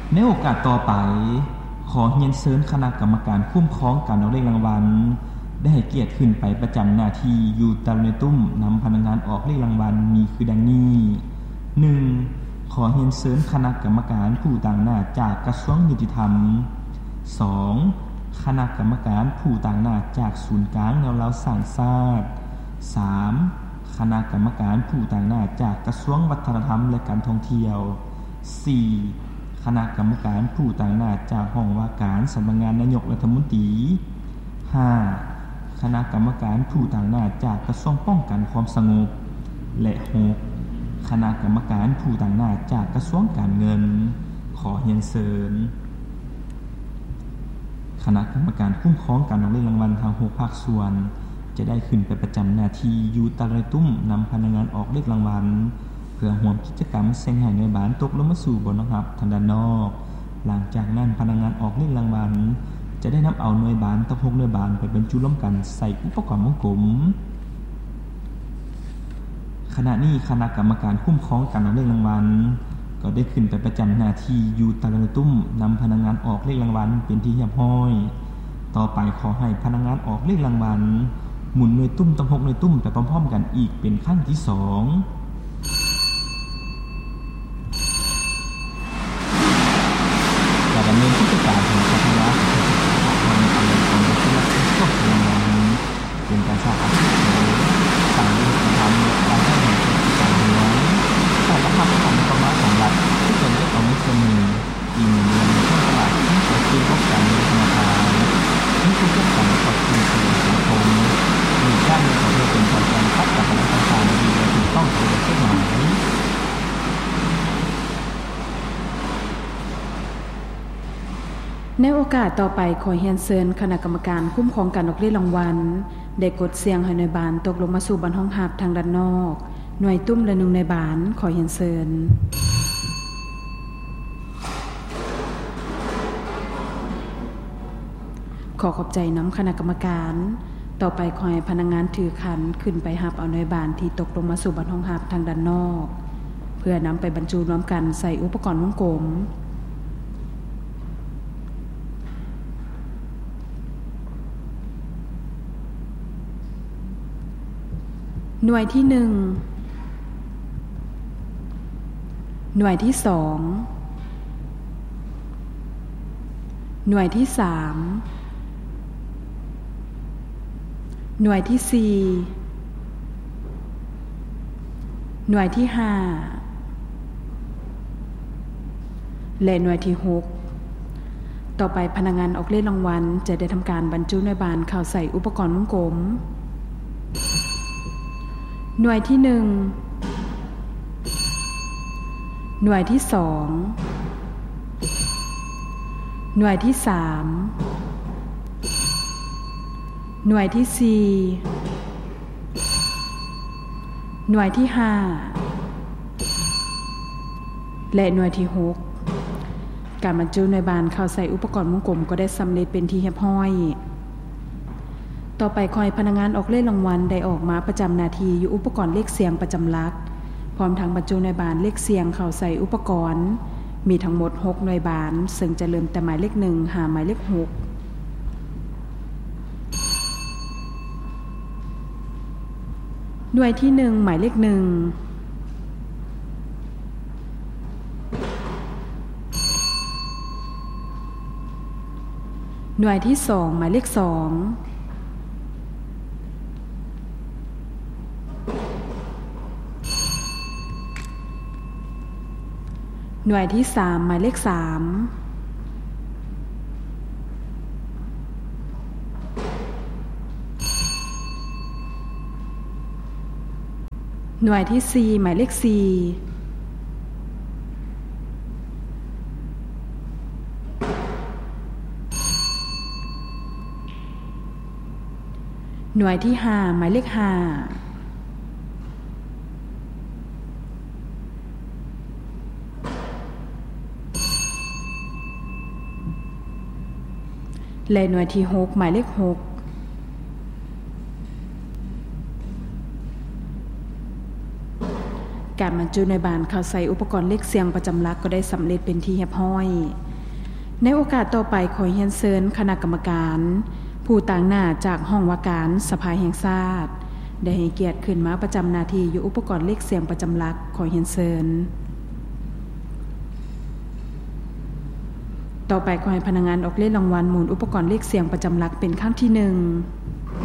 ในโอกาสต่อไปขอเรียนเชิญคณะกรรมการคุ้มครองการออกเลขรางวัลได้ให้เกียรติขึ้นไปประจำหน้าที่อยู่ตามในตุ้มนำพนักงานออกเลขรางวัลมีคือดังนี้ 1. ขอเรียนเชิญคณะกรรมการผู้ต่างหน้าจากกระทรวงยุติธรรม 2. คณะกรรมการผู้ต่างหน้าจากศูนย์กลางแนวเราสร้างชาติ 3. คณะกรรมการผู้ต่างหน้าจากกระทรวงวัฒนธรรมและการท่องเที่ยว 4. คณะกรรมการผู้ต่างหน้าจากห้องว่าการสำนักงานนายกรัฐมนตรี 5. คณะกรรมการผู้ต่างหน้าจากกระทรวงป้องกันความสงบและ 6. คณะกรรมการผู้ต่างหน้าจากกระทรวงการเงินขอเรียนเชิญคณะกรรมการคุ้มครองการออกเลขรางวัลทาง6ภาคส่วนจะได้ขึ้นไปประจำหน้าที่อยู่ตามในตุ้มนำพนักงานออกเลขรางวัลเพื่อร่วมกิจกรรมเส้นให้หน่วยบานตกลงมาสู่บนนะครับทางด้านนอกหลังจากนั้นพนักงานออกเลขรางวัลจะได้นำเอาหน่วยบานทั้ง6หน่วยบานไปบรรจุร่วมกันใส่อุปกรณ์วงกลมขณะนี้คณะกรรมการคุ้มครองการออกเลขรางวัลก็ได้ขึ้นไปประจำหน้าที่อยู่ตามในตุ้มนำพนักงานออกเลขรางวัลเป็นที่เรียบร้อยต่อไปขอให้พนักงานออกเลขรางวัลหมุนหน่วยตุ้มทั้ง6หน่วยตุ้มไปพร้อมๆกันอีกเป็นครั้งที่2การดำเนินกิจการของคณะกรรมการของบริษัทก็คือเป็นการสร้างอาชีพสร้างธุรกิจทำการให้เงินการเงินการรับผิดชอบของรัฐของรัฐที่จะได้เอาเงินส่วนหนึ่งอีก1เดือนในช่วงตลาดที่จะซื้อพบกันในธนาคารนี่คือเรื่องของขอบคุณสื่อสังคมมีด้านของเพื่อเป็นการการพัฒนาของธนาคารดีและถูกต้องตามกฎหมายในโอกาสต่อไปขอเรียนเชิญคณะกรรมการคุ้มครองการออกเลขรางวัลได้กดเสียงให้หน่วยบานตกลงมาสู่บนห้องหับทางด้านนอกหน่วยตุ้มและ1หน่วยบานขอเรียนเชิญขอขอบใจน้ำคณะกรรมการต่อไปขอให้พนักงานถือขันขึ้นไปหับเอาหน่วยบานที่ตกลงมาสู่บนห้องหับทางด้านนอกเพื่อนำไปบรรจุรวมกันใส่อุปกรณ์วงกลมหน่วยที่1หน่วยที่2หน่วยที่3หน่วยที่4หน่วยที่5และหน่วยที่6ต่อไปพนักงานออกเลขรางวัลจะได้ทำการบรรจุหน่วยบานเข้าใส่อุปกรณ์วงกลมหน่วยที่1หน่วยที่2หน่วยที่3หน่วยที่4หน่วยที่5และหน่วยที่6การบรรจุหน่วยบานเข้าใส่อุปกรณ์วงกลมก็ได้สำเร็จเป็นที่เรียบร้อยต่อไปขอให้พนักงานออกเลขรางวัลได้ออกมาประจำหน้าที่อยู่อุปกรณ์เลขเสียงประจำหลักพร้อมทั้งบรรจุหน่วยบานเลขเสียงเข้าใส่อุปกรณ์มีทั้งหมด6หน่วยบานซึ่งจะเริ่มแต่หมายเลข1หาหมายเลข6หน่วยที่1หมายเลข1หน่วยที่2หมายเลข2หน่วยที่3หมายเลข3หน่วยที่4หมายเลข4หน่วยที่5หมายเลข5และหน่วยที่6หมายเลข6การบบรรจุหน่วยบานเข้าใส่อุปกรณ์เลขเสียงประจำหลักก็ได้สำเร็จเป็นที่เรียบร้อยในโอกาสต่อไปขอเรียนเชิญคณะกรรมการผู้ต่างหน้าจากห้องว่าการสภาแห่งชาติได้ให้เกียรติขึ้นมาประจำหน้าที่อยู่อุปกรณ์เลขเสียงประจำหลักขอเรียนเชิญต่อไปขอให้พนักงานออกเลขรางวัลหมุนอุปกรณ์เลขเสียงประจำหลักเป็นครั้งที่1